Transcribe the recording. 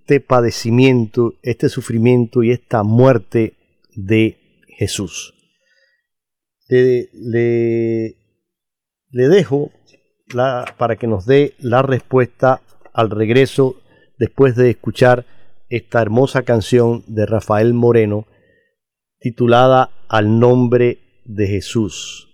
este padecimiento, este sufrimiento y esta muerte de Jesús. Le dejo para que nos dé la respuesta al regreso después de escuchar esta hermosa canción de Rafael Moreno titulada Al nombre de Jesús.